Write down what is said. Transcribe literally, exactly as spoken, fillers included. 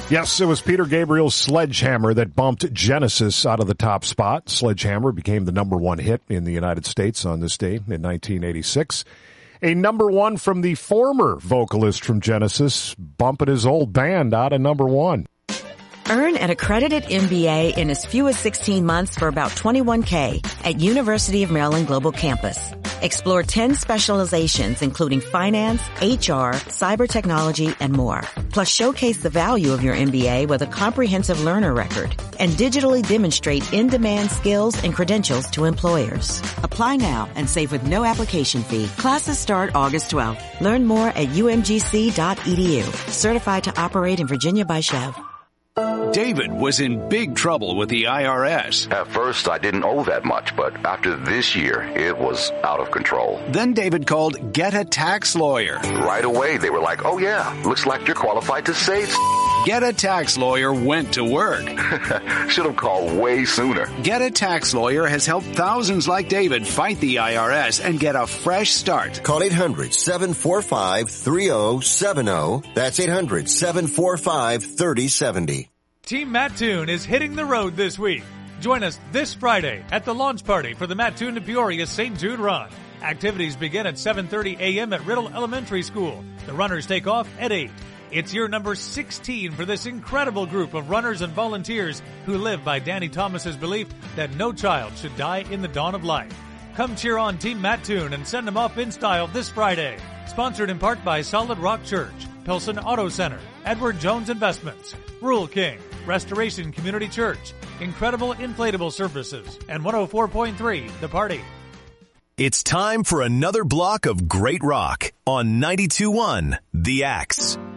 Yes, it was Peter Gabriel's Sledgehammer that bumped Genesis out of the top spot. Sledgehammer became the number one hit in the United States on this day in nineteen eighty-six. A number one from the former vocalist from Genesis, bumping his old band out of number one. Earn an accredited M B A in as few as sixteen months for about twenty-one K at University of Maryland Global Campus. Explore ten specializations including finance, H R, cyber technology, and more. Plus showcase the value of your M B A with a comprehensive learner record and digitally demonstrate in-demand skills and credentials to employers. Apply now and save with no application fee. Classes start August twelfth. Learn more at U M G C dot E D U. Certified to operate in Virginia by Chev. David was in big trouble with the I R S. At first, I didn't owe that much, but after this year, it was out of control. Then David called Get a Tax Lawyer. Right away, they were like, oh yeah, looks like you're qualified to save. Get a Tax Lawyer went to work. Should have called way sooner. Get a Tax Lawyer has helped thousands like David fight the I R S and get a fresh start. Call eight hundred, seven four five, three oh seven oh. That's eight hundred, seven four five, three oh seven oh. Team Mattoon is hitting the road this week. Join us this Friday at the launch party for the Mattoon to Peoria Saint Jude Run. Activities begin at seven thirty a.m. at Riddle Elementary School. The runners take off at eight. It's year number sixteen for this incredible group of runners and volunteers who live by Danny Thomas's belief that no child should die in the dawn of life. Come cheer on Team Mattoon and send them off in style this Friday. Sponsored in part by Solid Rock Church, Pilsen Auto Center, Edward Jones Investments, Rural King, Restoration Community Church, Incredible Inflatable Services, and one oh four point three The Party. It's time for another block of great rock on ninety-two point one The Axe.